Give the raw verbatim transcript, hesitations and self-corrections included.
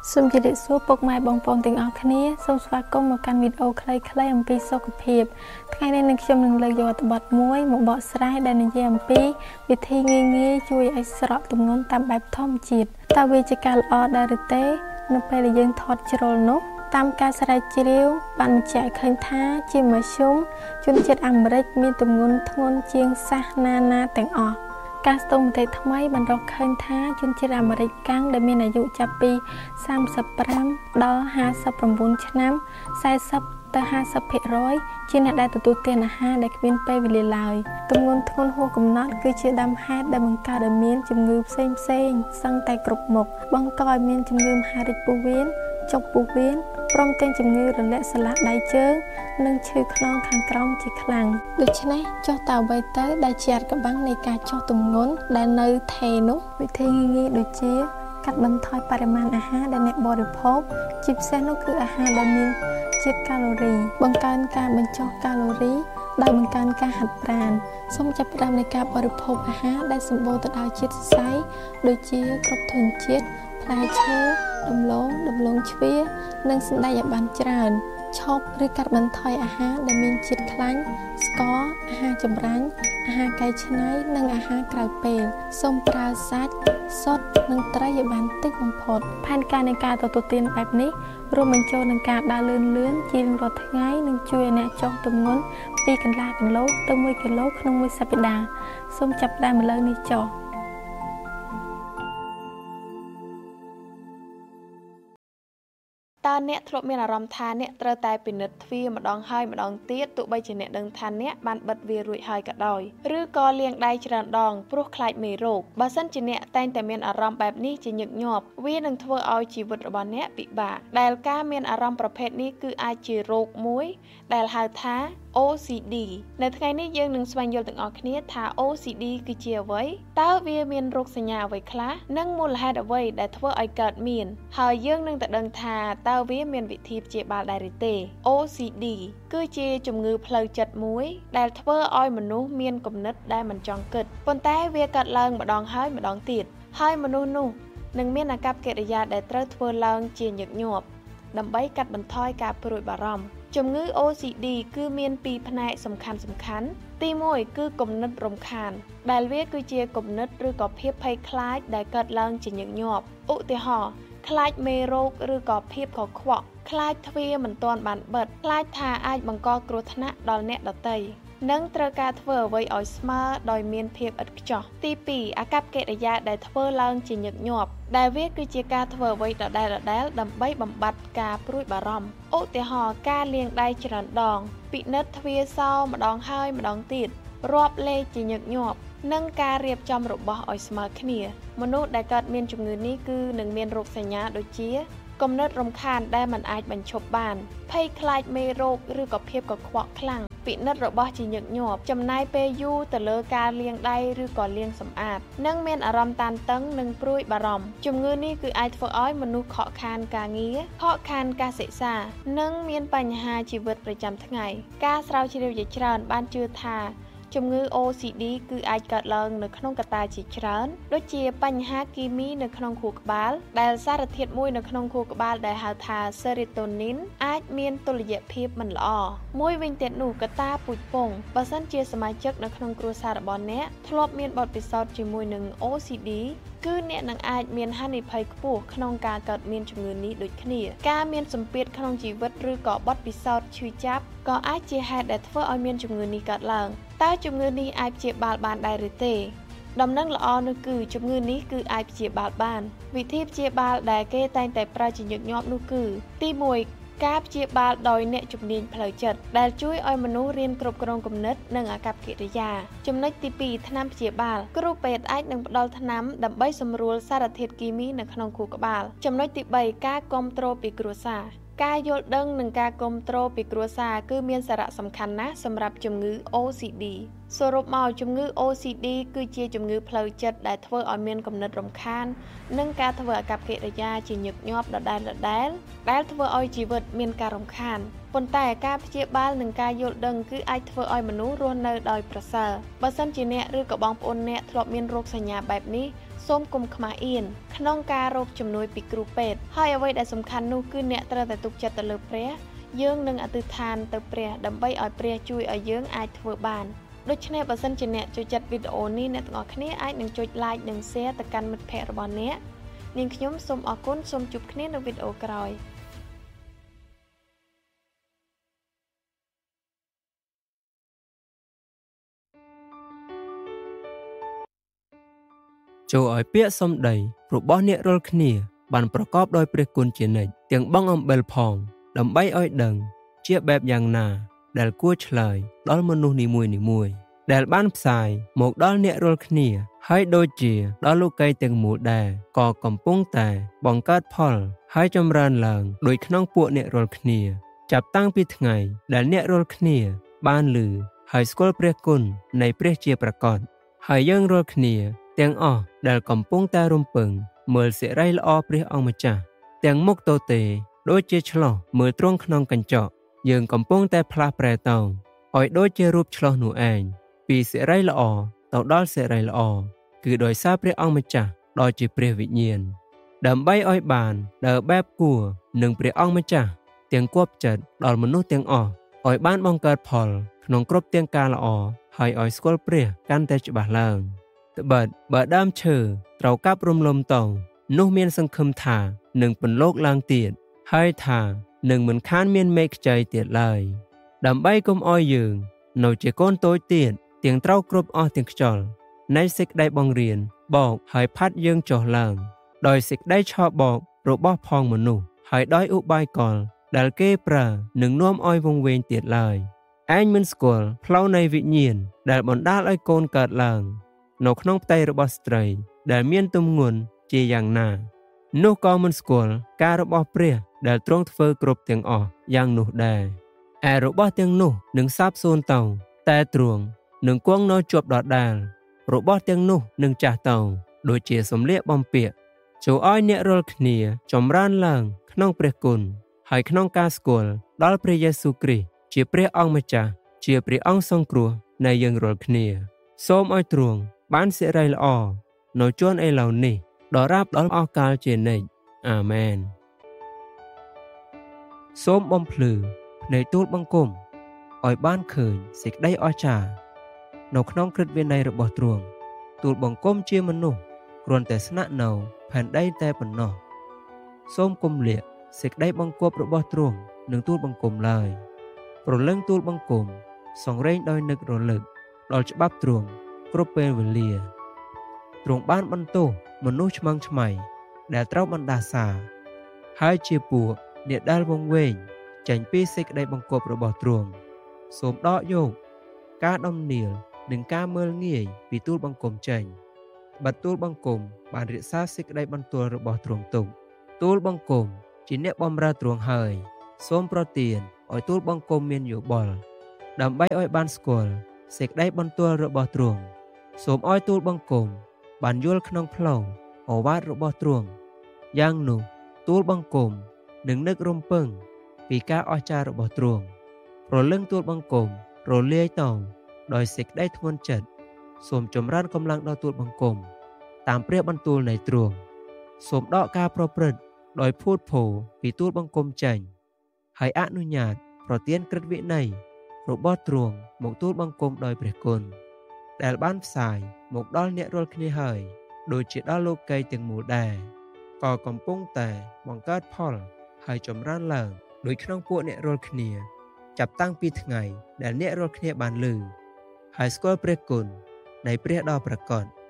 សូមជម្រាបសួរពុកម៉ែបងប្អូនទាំងអស់គ្នាសូមស្វាគមន៍មកកាន់វីដេអូខ្លីៗអំពីសុខភាពថ្ងៃនេះនឹងខ្ញុំនឹងលើកយកអត្ថបទមួយមកបកស្រាយដែលនិយាយអំពីវិធីងាយងាយជួយឲ្យស្រកទម្ងន់តាមបែបធម្មជាតិតើវាជាការល្អដែរឬទេនៅពេលដែលយើងថតជ្រុលនោះតាមការស្រាវជ្រាវបានបញ្ជាក់ឃើញថាជាមធ្យមជនជាតិអាមេរិកមានទម្ងន់ធ្ងន់ជាងសាសនាណាទាំងអស់ការស្ទង់មតិថ្មីបានរកឃើញថាជនជាតិអាមេរិកកាំងដែលមានអាយុចាប់ពីសាមសិបប្រាំដល់ហាសិប៩ឆ្នាំសែសិបទៅហាសិបភាគរយជាអ្នកដែលទទួលទានអាហារដែលគ្មានពេលវេលាឡើយទម្ងន់ធ្ងន់ហួសកំណត់គឺជាដើមហេតុដែលបង្កើតឲ្យមានជំងឺផ្សេងផ្សេងសឹងតែគ្រប់មុខបង្កឲ្យមានជំងឺមហារីកពោះវៀនចុកពោះវៀនព្រមទាំងជំងឺរលាកសន្លាក់ដៃជើងនិងឈឺខ្នងខាងក្រោមជាខ្លាំងដូច្នេះចុះតើអ្វីទៅដែលជាអាថ៌កំបាំងនៃការចុះទម្ងន់ដែលនៅថេរនោះវិធីងាយៗដូចជាកាត់បន្ថយបរិមាណអាហារដែលអ្នកបរិភោគជាពិសេសនោះគឺអាហារដែលមានជាតិកាឡូរីបង្កើនការបញ្ចុះកាឡូរីដោយបង្កើនការហាត់ប្រាណសូមចាប់ផ្ដើមនៃការបរិភោគអាហារដែលសម្បូរទៅដោយជាតិសរសៃដូចជាគ្រប់ធនជាតិផ្លែឈើដំឡូងដំឡូងជ្វានិងសណ្តែកឲ្យបានច្រើនឈប់ឬកាត់បន្ថយអាហារដែលមានជាតិខ្លាញ់ស្ករអាហារចម្រាញ់អាហារកែច្នៃនិងអាហារក្រៅពេលសូមប្រើសាច់សុទ្ធនិងត្រីឲ្យបានតិចបំផុតផែនការនៃការទទួលទានបែបនេះរួមបញ្ចូលនឹងការដើរលឿនលឿនជារៀងរាល់ថ្ងៃនឹងជួយឲ្យអ្នកចុះទម្ងន់ពីកន្លះគីឡូទៅមួយគីឡូក្នុងមួយសប្តាហ៍សូមចាប់ផ្ដើមឥឡូវនេះចុះតើអ្នកធ្លាប់មានអារម្មណ៍ថាអ្នកត្រូវតែពិនិត្យទ្វារម្ដងហើយម្ដងទៀតទោះបីជាអ្នកដឹងថាអ្នកបានបិទវារួចហើយក៏ដោយឬក៏លាងដៃច្រើនដងព្រោះខ្លាចមេរោគបើសិនជាអ្នកតែងតែមានអារម្មណ៍បែបនេះជាញឹកញាប់វានឹងធ្វើឲ្យជីវិតរបស់អ្នកពិបាកដែលការមានអារម្មណ៍ប្រភេទនេះគឺអាចជារោគមួយដែលហៅថា អូ ซี ดี នៅថ្ងៃនេះយើងនឹងស្វែងយល់ទាំងអស់គ្នាថា អូ ซี ดี គឺជាអ្វីតើវាមានរោគសញ្ញាអ្វីខ្លះនិងមូលហេតុអ្វីដែលធ្វើឲ្យកើតមានហើយយើងនឹងទៅដឹងថាតើវាមានវិធីព្យាបាលដែរឬទេ អូ ซี ดี គឺជាជំងឺផ្លូវចិត្តមួយដែលធ្វើឲ្យមនុស្សមានគំនិតដែលមិនចង់គិតប៉ុន្តែវាកើតឡើងម្ដងហើយម្ដងទៀតហើយមនុស្សនោះនឹងមានអាកប្បកិរិយាដែលត្រូវធ្វើឡើងជាញឹកញាប់ដើម្បីកាត់បន្ថយការព្រួយបារម្ភជំងឺ អូ ซี ดี គឺមានពីរផ្នែកសំខាន់សំខាន់ទីមួយគឺគំនិតរំខានដែលវាគឺជាគំនិតឬក៏ភាពភ័យខ្លាចដែលកើតឡើងជាញឹកញាប់ឧទាហរណ៍ខ្លាចមេរោគឬក៏ភាពកខ្វក់ខ្លាចទ្វារមិនទាន់បានបិទខ្លាចថាអាចបង្កគ្រោះថ្នាក់ដល់អ្នកដទៃនិងត្រូវការធ្វើអ្វីឲ្យស្មើដោយមានភាពឥតខ្ចោះទីពីរអាកប្បកិរិយាដែលធ្វើឡើងជាញឹកញាប់ដែលវាគឺជាការធ្វើអ្វីដដែលៗដើម្បីបំបត្តិការព្រួយបារម្ភឧទាហរណ៍ការលាងដៃច្រើនដងពិនិត្យទ្វារសោម្ដងហើយម្ដងទៀតរាប់លេខជាញឹកញាប់និងការរៀបចំរបស់ឲ្យស្មើគ្នាមនុស្សដែលកើតមានជំងឺនេះគឺនឹងមានរោគសញ្ញាដូចជាគំនិតរំខានដែលមិនអាចបញ្ឈប់បានភ័យខ្លាចមេរោគឬក៏ភាពកខ្វក់ខ្លាំងពិនិត្យរបស់ជាញឹកញាប់ចំណាយពេលយូរទៅលើការលាងដៃឬក៏លាងសម្អាតនិងមានអារម្មណ៍តានតឹងនិងព្រួយបារម្ភជំងឺនេះគឺអាចធ្វើឲ្យមនុស្សខកខានការងារខកខានការសិក្សានិងមានបញ្ហាជីវិតប្រចាំថ្ងៃការស្រាវជ្រាវជាច្រើនបានជឿថាជំងឺ អូ ซี ดี គឺអាចកើតឡើងនៅក្នុងកត្តាជាច្រើនដូចជាបញ្ហាគីមីនៅក្នុងខួរក្បាលដែលសារធាតុមួយនៅក្នុងខួរក្បាលដែលហៅថា serotonin អាចមានតុល្យភាពមិនល្អមួយវិញទៀតនោះកត្តាពូជពង្សបើសិនជាសមាជិកនៅក្នុងគ្រួសាររបស់អ្នកធ្លាប់មានបទពិសោធន៍ជាមួយនឹង អូ ซี ดี គឺអ្នកនឹងអាចមានហានិភ័យខ្ពស់ក្នុងការកើតមានជំងឺនេះដូចគ្នាការមានសម្ពាធក្នុងជីវិតឬក៏បទពិសោធន៍ឈឺចាប់ក៏អាចជាហេតុដែលធ្វើឲ្យមានជំងឺនេះកើតឡើងតើជំងឺនេះអាចព្យាបាលបានដែរឬទេដំណឹងល្អនោះគឺជំងឺនេះគឺអាចព្យាបាលបានវិធីព្យាបាលដែលគេតែងតែប្រើជាញឹកញាប់នោះគឺទីមួយការព្យាបាលដោយអ្នកជំនាញផ្លូវចិត្តដែលជួយឲ្យមនុស្សរៀនគ្រប់គ្រងគំនិតនិងអាកប្បកិរិយាចំណុចទីពីរថ្នាំព្យាបាលគ្រូពេទ្យអាចនឹងផ្ដល់ថ្នាំដើម្បីសម្រួលសារធាតុគីមីនៅក្នុងខួរក្បាលចំណុចទីបីការគាំទ្រពីគ្រួសារការយល់ដឹងនិងការគាំទ្រពីគ្រួសារគឺមានសារៈសំខាន់ណាស់សម្រាប់ជំងឺ អូ ซี ดี សរុបមកជំងឺ អូ ซี ดี គឺជាជំងឺផ្លូវចិត្តដែលធ្វើឲ្យមានគំនិតរំខាននិងការធ្វើអាកប្បកិរិយាជាញឹកញាប់ដដែលៗដែលធ្វើឲ្យជីវិតមានការរំខានប៉ុន្តែការព្យាបាលនិងការយល់ដឹងគឺអាចធ្វើឲ្យមនុស្សរស់នៅដោយប្រសើរបើសិនជាអ្នកឬក៏បងប្អូនអ្នកធ្លាប់មានរោគសញ្ញាបែបនេះសូមគុំខ្មាស់អៀនក្នុងការរកជំនួយពីគ្រូពេទ្យហើយអ្វីដែលសំខាន់នោះគឺអ្នកត្រូវតែទុកចិត្តទៅលើព្រះយើងនឹងអធិដ្ឋានទៅព្រះដើម្បីឲ្យព្រះជួយឲ្យយើងអាចធ្វើបានដូច្នេះបើសិនជាអ្នកចូលចិត្តវីដេអូនេះអ្នកទាំងអស់គ្នាអាចនឹងចុច like និង share ទៅកាន់មិត្តភ័ក្តិរបស់អ្នកនាងខ្ញុំសូមអរគុណសូមជួបគ្នានៅវីដេអូក្រោយចូលឲ្យពាក្យសម្ដីរបស់អ្នករាល់គ្នាបានប្រកបដោយព្រះគុណជានិច្ចទាំងបងអំបិលផងដើម្បីឲ្យដឹងជាបែបយ៉ាងណាដែលគួរឆ្លើយដល់មនុស្សនីមួយៗដែលបានផ្សាយមកដល់អ្នករាល់គ្នាហើយដូចជាដល់លោកីទាំងមូលដែរក៏កំពុងតែបង្កើតផលហើយចម្រើនឡើងដោយក្នុងពួកអ្នករាល់គ្នាចាប់តាំងពីថ្ងៃដែលអ្នករាល់គ្នាបានឮហើយស្គាល់ព្រះគុណនៃព្រះជាប្រកបហើយយើងរាល់គ្នាទាំងអស់ដែលកំពុងតែរំពឹងមើលសិរីល្អព្រះអង្គម្ចាស់ទាំងមុខទទេដូចជាឆ្លោះមើលទ្រង់ក្នុងកញ្ចក់យើងកំពុងតែផ្លាស់ប្រែទៅឲ្យដូចជារូបឆ្លោះនោះឯងពីសិរីល្អទៅដល់សិរីល្អគឺដោយសារព្រះអង្គម្ចាស់ដ៏ជាព្រះវិញ្ញាណដើម្បីឲ្យបានដើរបែបគួរនឹងព្រះអង្គម្ចាស់ទាំងគប់ចិត្តដល់មនុស្សទាំងអស់ឲ្យបានបង្កើតផលក្នុងគ្រប់ទាំងការល្អហើយឲ្យស្គាល់ព្រះកាន់តែច្បាស់ឡើងត្បិតបើដើមឈើត្រូវកាប់រំលំទៅនោះមានសង្ឃឹមថានឹងពន្លកឡើងទៀតហើយថានឹងមិនខានមានមេឃខ្ចីទៀតឡើយដើម្បីកុំឲ្យយើងនៅជាកូនតូចទៀតទាំងត្រូវគ្រប់អស់ទាំងខ្យល់នៃសេចក្តីបង្រៀនបោកហើយផាត់យើងចុះឡើងដោយសេចក្តីឆោបបោករបស់ផងមនុស្សហើយដោយឧបាយកលដែលគេប្រើនឹងនាំឲ្យវង្វេងទៀតឡើយឯងមិនស្គាល់ផ្លូវនៃវិញ្ញាណដែលបណ្ដាលឲ្យកូនកើតឡើងនៅក្នុងផ្ទៃរបស់ស្ត្រីដែលមានទម្ងន់ជាយ៉ាងណានោះក៏មិនស្គាល់ការរបស់ព្រះដែលទ្រង់ធ្វើគ្រប់ទាំងអស់យ៉ាងនោះដែរឯរបស់ទាំងនោះនឹងសាបសូន្យទៅតែទ្រង់នឹងគង់នៅជាប់ដដែលរបស់ទាំងនោះនឹងចាស់ទៅដូចជាសម្លៀកបំពាក់ចូលឲ្យអ្នករាល់គ្នាចម្រើនឡើងក្នុងព្រះគុណហើយក្នុងការស្គាល់ដល់ព្រះយេស៊ូវគ្រីស្ទជាព្រះអង្គម្ចាស់ជាព្រះអង្គសង្គ្រោះនៃយើងរាល់គ្នាសូមឲ្យទ្រង់បានសិរីល្អនៅជន់ឥឡូវនេះដល់រាបដល់អស់កាលជានិច្ចអាមែនសូមបំភ្លឺភ្នែកទូលបង្គំឲ្យបានឃើញសេចក្តីអស្ចារ្យនៅក្នុងក្រឹតវិន័យរបស់ទ្រង់ទូលបង្គំជាមនុស្សគ្រាន់តែស្នាក់នៅផែនដីតែប៉ុណ្ណោះសូមគំលាកសេចក្តីបង្គាប់របស់ទ្រង់នឹងទូលបង្គំឡើយប្រលឹងទូលបង្គំសង្រេងដោយនឹករលឹកដល់ច្បាប់ទ្រង់គ្រប់ពេលវេលាទ្រង់បានបន្ទោសមនុស្សឆ្មឹងឆ្មៃដែលត្រូវបណ្ដាសាហើយជាពួកអ្នកដែលវង្វេងចេញពីសេចក្តីបង្គាប់របស់ទ្រង់សូមដកយកការដំណៀលនិងការមើលងាយពីទូលបង្គំចេញបើទូលបង្គំបានរក្សាសេចក្តីបន្ទោសរបស់ទ្រង់ទុកទូលបង្គំជាអ្នកបម្រើទ្រង់ហើយសូមប្រទានឲ្យទូលបង្គំមានយោបល់ដើម្បីឲ្យបានស្គាល់សេចក្តីបន្ទោសរបស់ទ្រង់សូមឲ្យទូលបង្គំបានយល់ក្នុងផ្លូវអូវាទរបស់ទ្រង់យ៉ាងនោះទូលបង្គំនឹងនឹករំពឹងពីការអស្ចារ្យរបស់ទ្រង់ប្រលឹងទូលបង្គំរលាយទៅដោយសេចក្តីធ្ងន់ចិត្តសូមចម្រើនកម្លាំងដល់ទូលបង្គំតាមព្រះបន្ទូលនៃទ្រង់សូមដកការប្រព្រឹត្តដោយភូតភរពីទូលបង្គំចេញហើយអនុញ្ញាតប្រទានក្រឹតវិន័យរបស់ទ្រង់មកទូលបង្គំដោយព្រះគុណដែលបានផ្សាយមកដល់អ្នករាល់គ្នាហើយដូចជាដល់លោកីទាំងមូលដែរក៏កំពុងតែបង្កើតផលហើយចម្រើនឡើងដោយក្នុងពួកអ្នករាល់គ្នាចាប់តាំងពីថ្ងៃដែលអ្នករាល់គ្នាបានឮហើយស្គាល់ព្រះគុណនៃព្រះដ៏ប្រកប